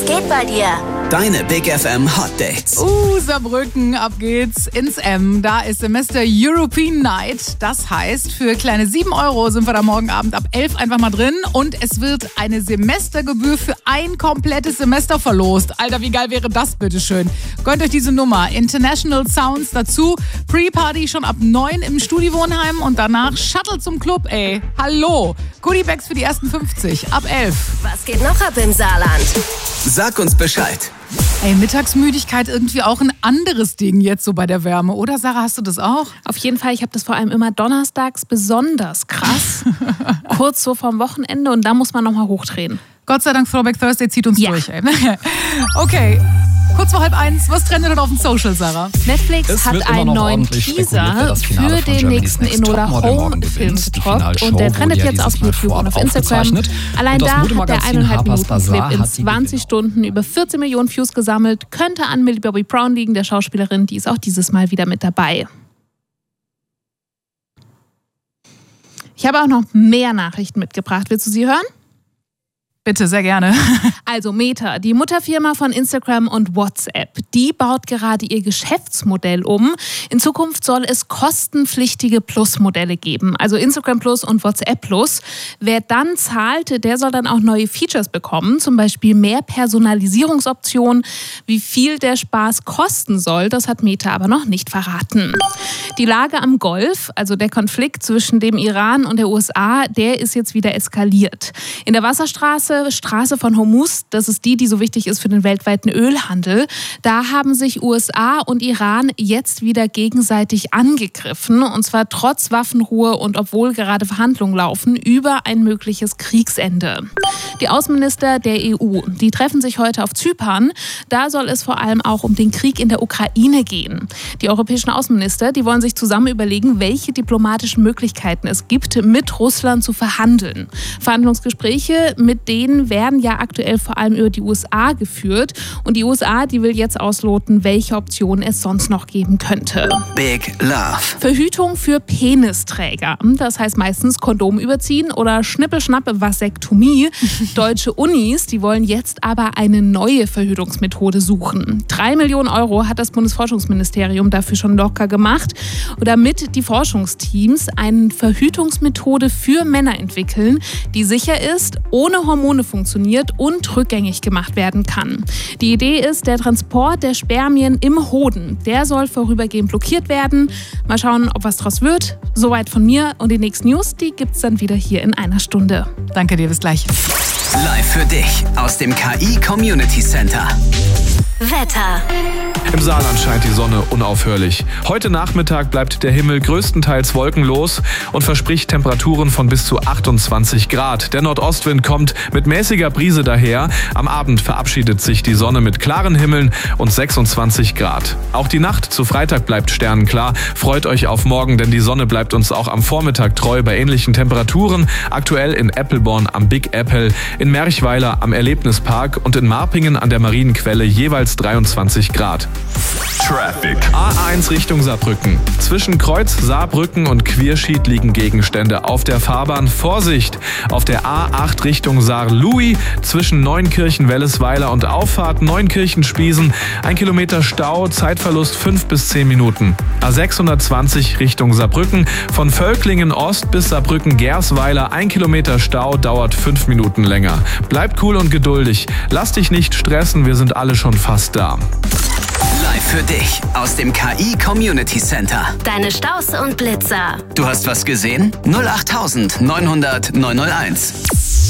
Was geht bei dir? Deine Big FM Hot Dates. Saarbrücken, ab geht's ins M. Da ist Semester European Night. Das heißt, für kleine 7 € sind wir da morgen Abend ab 11 einfach mal drin. Und es wird eine Semestergebühr für ein komplettes Semester verlost. Alter, wie geil wäre das, bitteschön. Gönnt euch diese Nummer. International Sounds dazu. Pre-Party schon ab 9 im Studiwohnheim und danach Shuttle zum Club, ey. Hallo. Goodiebags für die ersten 50. Ab 11. Was geht noch ab im Saarland? Sag uns Bescheid. Ey, Mittagsmüdigkeit irgendwie auch ein anderes Ding jetzt so bei der Wärme, oder Sarah, hast du das auch? Auf jeden Fall, ich habe das vor allem immer donnerstags besonders krass. Kurz so vorm Wochenende und da muss man nochmal hochdrehen. Gott sei Dank, Throwback Thursday zieht uns durch, ey. Okay, kurz vor 12:30, was trendet denn auf dem Social, Sarah? Netflix hat einen neuen Teaser für den nächsten Enola Holmes-Film gedroppt und der trendet jetzt auf YouTube und auf Instagram. Allein da hat der 1,5 Minuten Clip in 20 Stunden über 14 Millionen Views gesammelt. Könnte an Millie Bobby Brown liegen, der Schauspielerin, die ist auch dieses Mal wieder mit dabei. Ich habe auch noch mehr Nachrichten mitgebracht. Willst du sie hören? Bitte, sehr gerne. Also Meta, die Mutterfirma von Instagram und WhatsApp, die baut gerade ihr Geschäftsmodell um. In Zukunft soll es kostenpflichtige Plus-Modelle geben, also Instagram Plus und WhatsApp Plus. Wer dann zahlt, der soll dann auch neue Features bekommen, zum Beispiel mehr Personalisierungsoptionen. Wie viel der Spaß kosten soll, das hat Meta aber noch nicht verraten. Die Lage am Golf, also der Konflikt zwischen dem Iran und der USA, der ist jetzt wieder eskaliert. In der Straße von Hormuz, das ist die so wichtig ist für den weltweiten Ölhandel, da haben sich USA und Iran jetzt wieder gegenseitig angegriffen, und zwar trotz Waffenruhe und obwohl gerade Verhandlungen laufen über ein mögliches Kriegsende. Die Außenminister der EU, die treffen sich heute auf Zypern. Da soll es vor allem auch um den Krieg in der Ukraine gehen. Die europäischen Außenminister, die wollen sich zusammen überlegen, welche diplomatischen Möglichkeiten es gibt, mit Russland zu verhandeln. Verhandlungsgespräche mit denen werden ja aktuell vor allem über die USA geführt. Und die USA, die will jetzt ausloten, welche Optionen es sonst noch geben könnte. Big Love. Verhütung für Penisträger. Das heißt meistens Kondom überziehen oder Schnippelschnapp Vasektomie. Deutsche Unis, die wollen jetzt aber eine neue Verhütungsmethode suchen. 3 Millionen € hat das Bundesforschungsministerium dafür schon locker gemacht, damit die Forschungsteams eine Verhütungsmethode für Männer entwickeln, die sicher ist, ohne Hormone funktioniert und rückgängig gemacht werden kann. Die Idee ist, der Transport der Spermien im Hoden, der soll vorübergehend blockiert werden. Mal schauen, ob was draus wird. Soweit von mir, und die nächsten News, die gibt's dann wieder hier in einer Stunde. Danke dir, bis gleich. Live für dich aus dem KI Community Center. Wetter. Im Saarland scheint die Sonne unaufhörlich. Heute Nachmittag bleibt der Himmel größtenteils wolkenlos und verspricht Temperaturen von bis zu 28 Grad. Der Nordostwind kommt mit mäßiger Brise daher. Am Abend verabschiedet sich die Sonne mit klaren Himmeln und 26 Grad. Auch die Nacht zu Freitag bleibt sternenklar. Freut euch auf morgen, denn die Sonne bleibt uns auch am Vormittag treu bei ähnlichen Temperaturen. Aktuell in Eppelborn am Big Apple, in Merchweiler am Erlebnispark und in Marpingen an der Marienquelle jeweils 23 Grad. Traffic. A1 Richtung Saarbrücken. Zwischen Kreuz Saarbrücken und Quierschied liegen Gegenstände auf der Fahrbahn. Vorsicht! Auf der A8 Richtung Saar-Louis zwischen Neunkirchen, Wellesweiler und Auffahrt Neunkirchen-Spiesen 1 Kilometer Stau, Zeitverlust 5 bis 10 Minuten. A620 Richtung Saarbrücken. Von Völklingen Ost bis Saarbrücken-Gersweiler 1 Kilometer Stau, dauert 5 Minuten länger. Bleib cool und geduldig. Lass dich nicht stressen, wir sind alle schon fast da. Live für dich aus dem KI Community Center. Deine Staus und Blitzer. Du hast was gesehen? 08900 901.